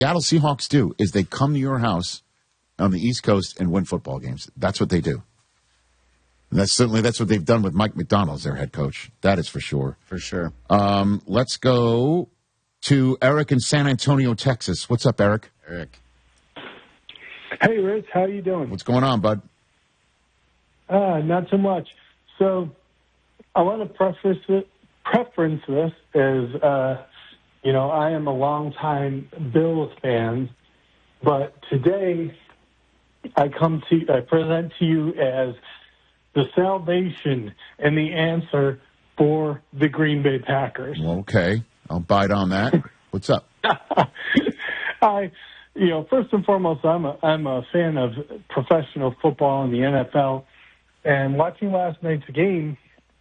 Seattle Seahawks do is they come to your house on the East Coast and win football games. That's what they do. And that's what they've done with Mike McDonald as their head coach. That is for sure. For sure. Let's go to Eric in San Antonio, Texas. What's up, Eric? Eric. Hey, Rich. How you doing? What's going on, bud? Not so much. So I want to preference this as, I am a longtime Bills fan, but today I present to you as the salvation and the answer for the Green Bay Packers. Well, okay. I'll bite on that. What's up? First and foremost, I'm a fan of professional football in the NFL, and watching last night's game,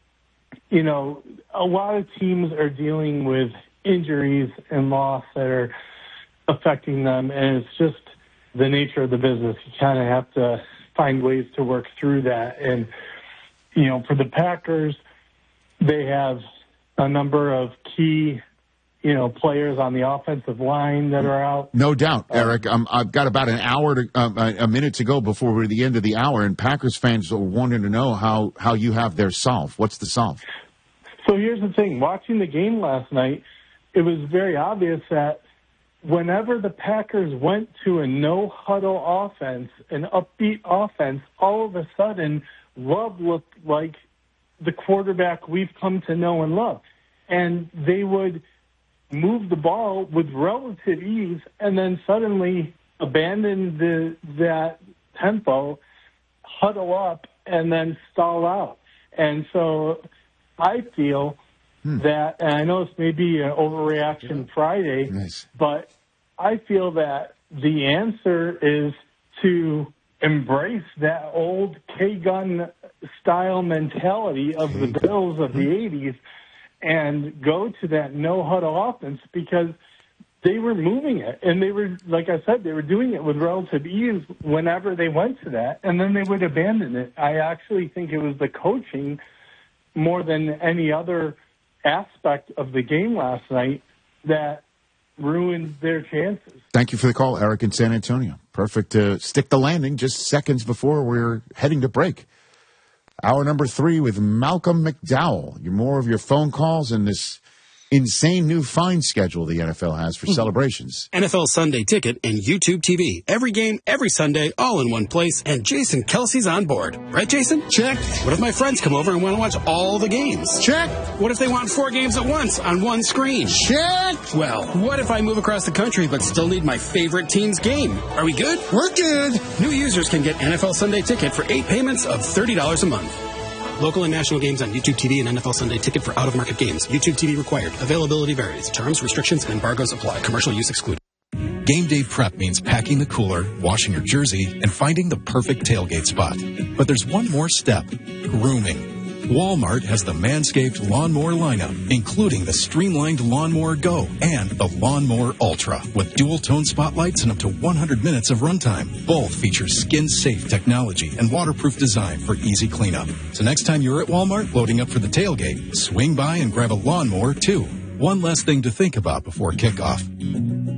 a lot of teams are dealing with injuries and loss that are affecting them, and it's just the nature of the business. You kind of have to find ways to work through that. And, for the Packers, they have a number of key, players on the offensive line that are out. No doubt, Eric. I've got about a minute to go before we're at the end of the hour, and Packers fans are wanting to know how you have their solve. What's the solve? So here's the thing. Watching the game last night, it was very obvious that whenever the Packers went to a no-huddle offense, an upbeat offense, all of a sudden, Love looked like the quarterback we've come to know and love. And they would move the ball with relative ease and then suddenly abandon that tempo, huddle up, and then stall out. And so I feel that, and I know this may be an overreaction Friday, but I feel that the answer is to embrace that old K-gun style mentality of the Bills of the 80s and go to that no-huddle offense, because they were moving it. And they were, like I said, they were doing it with relative ease whenever they went to that, and then they would abandon it. I actually think it was the coaching more than any other aspect of the game last night that ruined their chances. Thank you for the call, Eric in San Antonio. Perfect to stick the landing just seconds before we're heading to break. Hour number 3 with Malcolm McDowell. More of your phone calls and this insane new fine schedule the NFL has for celebrations. NFL Sunday Ticket and YouTube TV. Every game, every Sunday, all in one place. And Jason Kelsey's on board. Right, Jason? Check. What if my friends come over and want to watch all the games? Check. What if they want 4 games at once on one screen? Check. Well, what if I move across the country but still need my favorite team's game? Are we good? We're good. New users can get NFL Sunday Ticket for 8 payments of $30 a month. Local and national games on YouTube TV and NFL Sunday Ticket for out-of-market games. YouTube TV required. Availability varies. Terms, restrictions, and embargoes apply. Commercial use excluded. Game day prep means packing the cooler, washing your jersey, and finding the perfect tailgate spot. But there's one more step: grooming. Walmart has the Manscaped Lawnmower lineup, including the Streamlined Lawnmower Go and the Lawnmower Ultra, with dual-tone spotlights and up to 100 minutes of runtime. Both feature skin-safe technology and waterproof design for easy cleanup. So next time you're at Walmart loading up for the tailgate, swing by and grab a lawnmower, too. One less thing to think about before kickoff.